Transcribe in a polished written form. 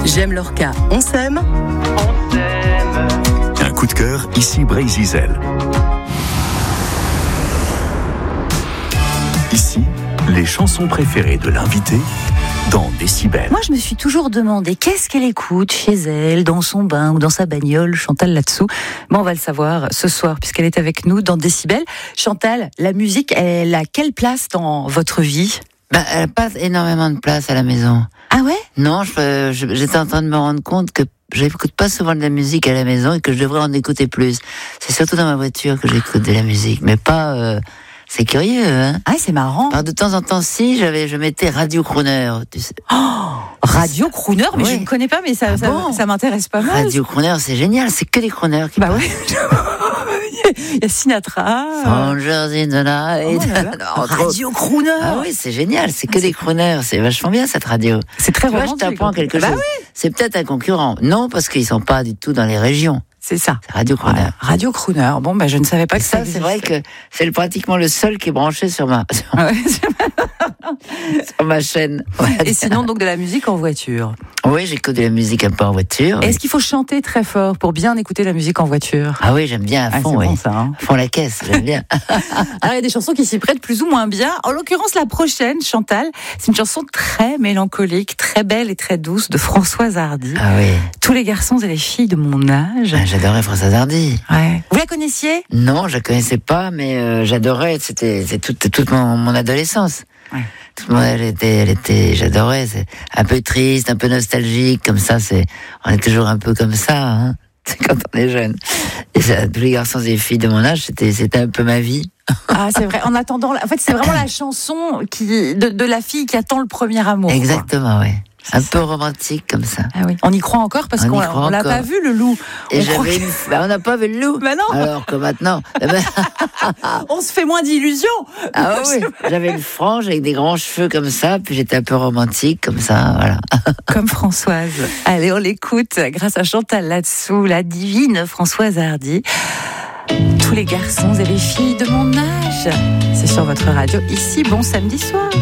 J'aime Lorca, on s'aime. Un coup de cœur, ici Bray-Zizel. Ici, les chansons préférées de l'invité dans Décibel. Moi, je me suis toujours demandé qu'est-ce qu'elle écoute chez elle, dans son bain ou dans sa bagnole, Chantal là-dessous. Bon, on va le savoir ce soir, puisqu'elle est avec nous dans Décibel. Chantal, la musique, elle a quelle place dans votre vie ? Elle n'a pas énormément de place à la maison. Ah ouais ? Non, j'étais en train de me rendre compte que j'écoute pas souvent de la musique à la maison et que je devrais en écouter plus. C'est surtout dans ma voiture que j'écoute de la musique, mais pas... C'est curieux, hein ? Ah, c'est marrant. Alors, de temps en temps, je mettais Radio Crooner, tu sais. Radio Crooner, mais oui. Je ne connais pas, mais ça m'intéresse pas mal. Radio Crooner, c'est génial, c'est que des crooners qui parlent. Oui. Il y a Sinatra. Strangers in the night. Radio Crooner. Ah oui, c'est génial, c'est que des crooners. C'est vachement bien cette radio. C'est très romantique. Je t'apprends quelque chose. Oui. C'est peut-être un concurrent. Non, parce qu'ils sont pas du tout dans les régions. C'est ça. C'est Radio Crooner. Voilà. Radio Crooner. Bon, je ne savais pas que ça c'est vrai que c'est pratiquement le seul qui est branché sur ma chaîne. Et sinon, donc de la musique en voiture. Oui, j'écoute de la musique un peu en voiture. Est-ce qu'il faut chanter très fort pour bien écouter la musique en voiture ? Ah oui, j'aime bien à fond. C'est oui. bon, ça, hein. À fond la caisse, j'aime bien. Alors, il y a des chansons qui s'y prêtent plus ou moins bien. En l'occurrence, la prochaine, Chantal, c'est une chanson très mélancolique, très belle et très douce de Françoise Hardy. Ah oui. Tous les garçons et les filles de mon âge. Ah, j'adorais Françoise Hardy. Ouais. Vous la connaissiez ? Non, je la connaissais pas, mais j'adorais. C'est toute mon adolescence. Ouais. J'adorais. C'est un peu triste, un peu nostalgique, comme ça. On est toujours un peu comme ça, hein. C'est quand on est jeune. Et ça, tous les garçons et les filles de mon âge, c'était un peu ma vie. Ah, c'est vrai. En attendant, en fait, c'est vraiment la chanson de la fille qui attend le premier amour. Exactement, oui. Un peu romantique comme ça. Ah oui. On y croit encore parce qu'on l'a pas vu, le loup. Et on n'a pas vu le loup. Bah non. Alors que maintenant, on se fait moins d'illusions. Ah oui. J'avais une frange avec des grands cheveux comme ça, puis j'étais un peu romantique comme ça, voilà. Comme Françoise. Allez, on l'écoute grâce à Chantal là-dessous, la divine Françoise Hardy. Tous les garçons et les filles de mon âge. C'est sur votre radio. Ici, bon samedi soir.